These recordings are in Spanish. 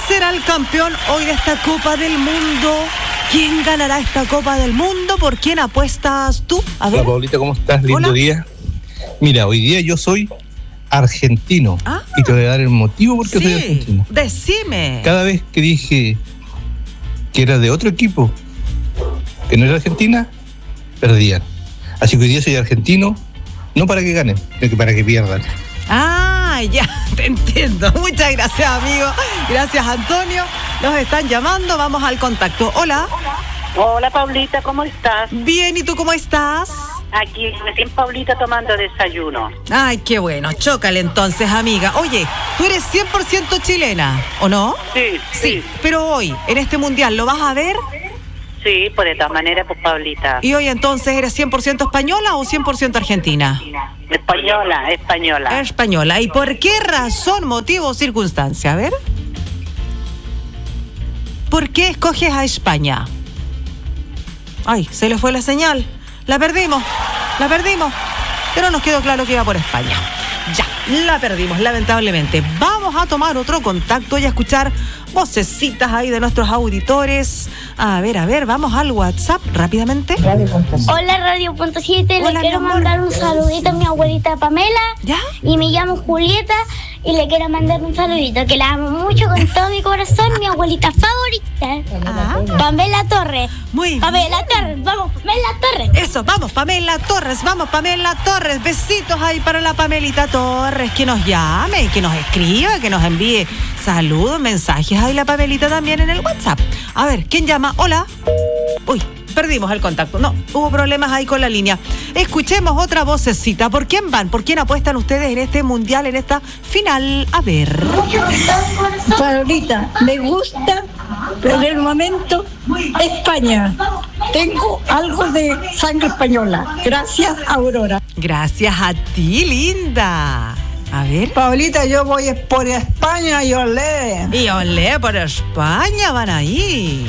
será el campeón hoy de esta Copa del Mundo? ¿Quién ganará esta Copa del Mundo? ¿Por quién apuestas tú? A ver. Hola, Paulita, ¿cómo estás? Lindo Hola. día. Mira, hoy día yo soy argentino. Y te voy a dar el motivo por qué soy argentino. Decime. Cada vez que dije que era de otro equipo, que no era Argentina, perdían. Así que hoy día soy argentino, no para que ganen, sino que para que pierdan. Ya, te entiendo. Muchas gracias, amigo. Gracias, Antonio. Nos están llamando, vamos al contacto. Hola. Hola, Paulita, ¿cómo estás? Bien, ¿y tú cómo estás? Aquí recién Paulita tomando desayuno. Ay, qué bueno, chócale entonces, amiga. Oye, tú eres 100% chilena, ¿o no? Sí. Pero hoy, en este mundial, ¿lo vas a ver? Sí, pues de todas maneras, pues Paulita. ¿Y hoy entonces eres 100% española o 100% argentina? Española. Española. ¿Y por qué razón, motivo o circunstancia? A ver. ¿Por qué escoges a España? Ay, se le fue la señal. La perdimos. Pero nos quedó claro que iba por España. Ya, la perdimos, lamentablemente. Vamos a tomar otro contacto y a escuchar vocecitas ahí de nuestros auditores. A ver, vamos al WhatsApp rápidamente. Hola, Radio.7, Hola, le quiero mi amor. mandar un saludito a mi abuelita Pamela. ¿Ya? Y me llamo Julieta y le quiero mandar un saludito, que la amo mucho con todo mi corazón, mi abuelita favorita. Pamela Torres. Muy bien. Pamela Torres, vamos, Pamela Torres. Eso, vamos Pamela Torres, besitos ahí para la Pamelita Torres, que nos llame, que nos escriba, que nos envíe saludos, mensajes ahí la Pamelita también en el WhatsApp. A ver, ¿quién llama? Hola. Uy, perdimos el contacto, no, hubo problemas ahí con la línea. Escuchemos otra vocecita. ¿Por quién van? ¿Por quién apuestan ustedes en este mundial, en esta final? A ver. Paulita, me gusta por el momento España. Tengo algo de sangre española. Gracias, Aurora. Gracias a ti, linda. A ver. Paulita, yo voy por España y olé. Y olé, por España van ahí.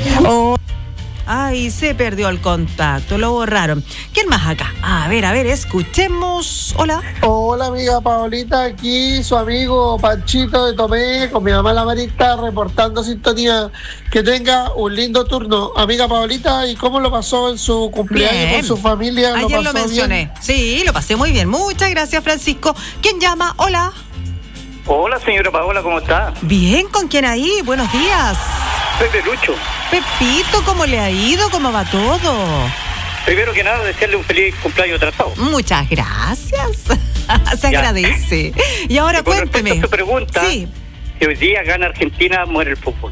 Ay, se perdió el contacto, lo borraron. ¿Quién más acá? A ver, escuchemos. Hola. Hola, amiga Paulita, aquí su amigo Panchito de Tomé, con mi mamá la Marita, reportando sintonía. Que tenga un lindo turno. Amiga Paulita, ¿y cómo lo pasó en su cumpleaños Bien. con su familia? Ayer lo mencioné. Bien? Sí, lo pasé muy bien. Muchas gracias, Francisco. ¿Quién llama? Hola. Hola, señora Paola, ¿cómo está? Bien, ¿con quién ahí? Buenos días. Pepe Lucho. Pepito, ¿cómo le ha ido? ¿Cómo va todo? Primero que nada, desearle un feliz cumpleaños atrasado. Muchas gracias. Se agradece. Y ahora con cuénteme. respecto a su pregunta, Sí. si hoy día gana Argentina, muere el fútbol.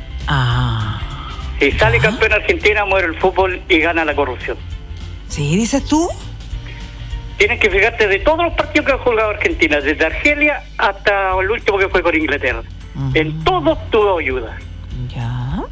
Si sale campeón Argentina, muere el fútbol y gana la corrupción. ¿Sí, dices tú? Tienes que fijarte de todos los partidos que ha jugado Argentina, desde Argelia hasta el último que fue con Inglaterra. En todos tuvo ayuda. Ya.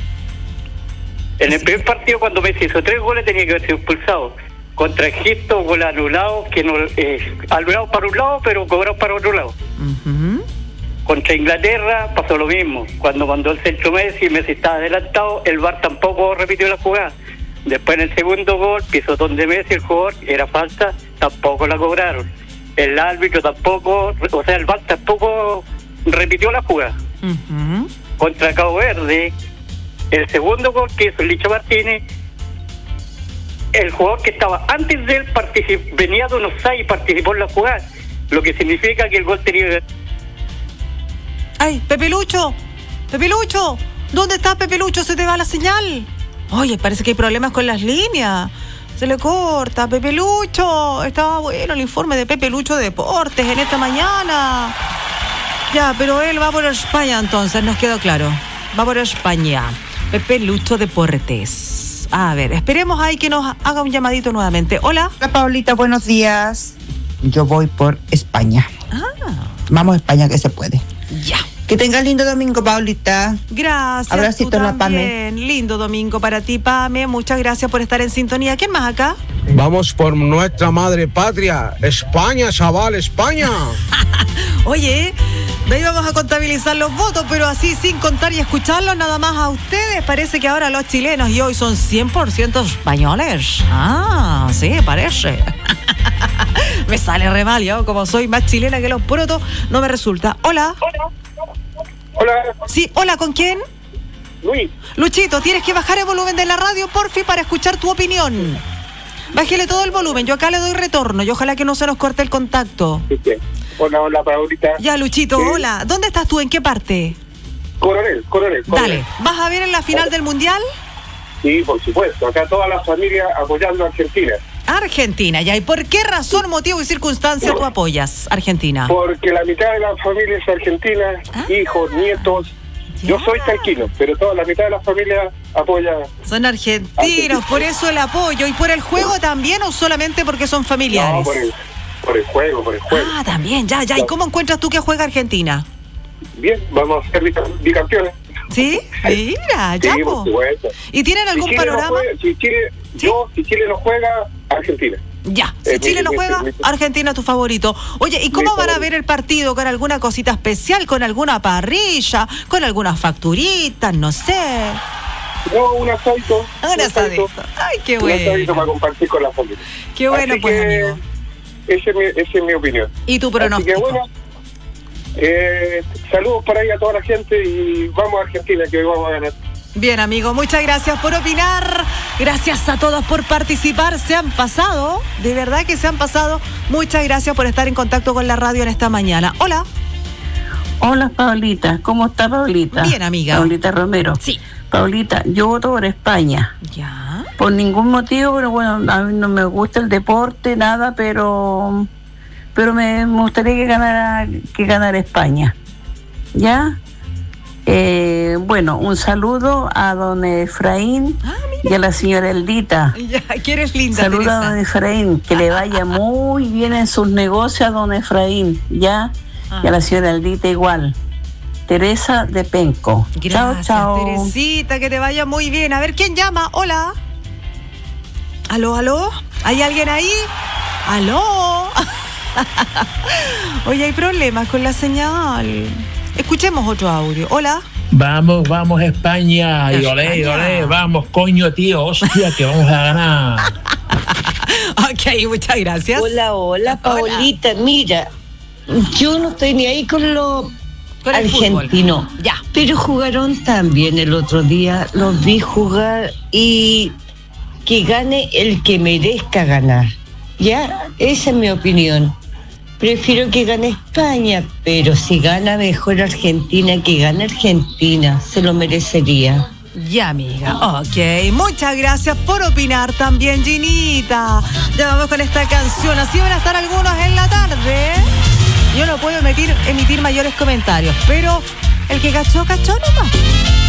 En el primer partido, cuando Messi hizo 3 goles, tenía que haber sido expulsado. Contra Egipto, gol anulado, que no, anulado para un lado, pero cobrado para otro lado. Contra Inglaterra pasó lo mismo. Cuando mandó el centro Messi estaba adelantado, el VAR tampoco repitió la jugada. Después en el segundo gol, pisotón de Messi, el jugador, era falta, tampoco la cobraron. El árbitro tampoco, o sea, el VAR tampoco repitió la jugada. Contra Cabo Verde, el segundo gol que hizo el Licho Martínez, el jugador que estaba antes de él venía de unos 6 y participó en la jugada, lo que significa que el gol tenía... ¡Ay, Pepe Lucho! ¿Dónde está Pepe Lucho? Se te va la señal. Oye, parece que hay problemas con las líneas. Se le corta. Pepe Lucho. Estaba bueno el informe de Pepe Lucho Deportes en esta mañana. Ya, pero él va por España entonces, nos quedó claro. Va por España. Pepe Lucho Deportes. A ver, esperemos ahí que nos haga un llamadito nuevamente. Hola. Hola, Paulita, buenos días. Yo voy por España. Vamos a España, que se puede. Ya. Que tengas lindo domingo, Paulita. Gracias. Abracito tú en la también. Pame. Lindo domingo para ti, Pame. Muchas gracias por estar en sintonía. ¿Quién más acá? Vamos por nuestra madre patria, España, chaval, España. Oye, de ahí vamos a contabilizar los votos, pero así sin contar y escucharlos nada más a ustedes. Parece que ahora los chilenos y hoy son 100% españoles. Sí, parece. Me sale re mal, yo como soy más chilena que los protos, no me resulta. Hola. Hola. Sí, hola, ¿con quién? Luis. Luchito, tienes que bajar el volumen de la radio, porfi, para escuchar tu opinión. Bájele todo el volumen, yo acá le doy retorno y ojalá que no se nos corte el contacto. Sí. Hola, Paulita. Ya, Luchito, Sí. hola. ¿Dónde estás tú? ¿En qué parte? Coronel. Dale, ¿vas a ver en la final del Mundial? Sí, por supuesto. Acá toda la familia apoyando a Argentina. Argentina, ya. ¿Y por qué razón, motivo y circunstancia tú apoyas Argentina? Porque la mitad de la familia es argentina, hijos, nietos. Yo soy tranquilo, pero toda la mitad de la familia apoya. Son argentinos, por eso el apoyo. ¿Y por el juego también o solamente porque son familiares? No, por el juego. Ah, también, ya. ¿Y cómo encuentras tú que juega Argentina? Bien, vamos a ser bicampeones. ¿Sí? Mira, ya, sí, po. por supuesto. ¿Y tienen algún si Chile panorama? No juega, si Chile no juega, Argentina. Ya, si Chile no juega, Argentina es tu favorito. Oye, ¿y cómo van a ver el partido? ¿Con alguna cosita especial? ¿Con alguna parrilla? ¿Con algunas facturitas? No sé. No, un asadito. Un asadito. Ay, qué bueno. Un asadito para compartir con la familia. Qué bueno, así pues, que, amigo. Esa es mi opinión. ¿Y tu pronóstico? Así que bueno, saludos por ahí a toda la gente y vamos a Argentina, que hoy vamos a ganar. Bien, amigo, muchas gracias por opinar. Gracias a todos por participar. Se han pasado, de verdad que se han pasado. Muchas gracias por estar en contacto con la radio en esta mañana. Hola. Hola, Paulita. ¿Cómo está, Paulita? Bien, amiga. Paulita Romero. Sí. Paulita, yo voto por España. Ya. Por ningún motivo, pero bueno, a mí no me gusta el deporte, nada, pero me gustaría que ganara España. ¿Ya? Bueno, un saludo a don Efraín y a la señora Eldita. Ya, que eres linda, saludo Teresa. a don Efraín, que le vaya muy bien en sus negocios a don Efraín, ¿ya? Y a la señora Eldita igual. Teresa de Penco. Gracias, chao. Teresita, que te vaya muy bien. A ver, ¿quién llama? Hola. ¿Aló? ¿Hay alguien ahí? ¿Aló? Oye, hay problemas con la señal. Escuchemos otro audio. Hola. Vamos España. Y olé, vamos, coño, tío, hostia, que vamos a ganar. Ok, muchas gracias. Hola, Paulita. Mira, yo no estoy ni ahí con lo argentino. Ya. Pero jugaron tan bien el otro día. Los vi jugar y que gane el que merezca ganar. Ya, esa es mi opinión. Prefiero que gane España, pero si gana mejor Argentina, que gane Argentina, se lo merecería. Ya, amiga. Ok, muchas gracias por opinar también, Ginita. Ya vamos con esta canción. Así van a estar algunos en la tarde. Yo no puedo emitir mayores comentarios, pero el que cachó nomás.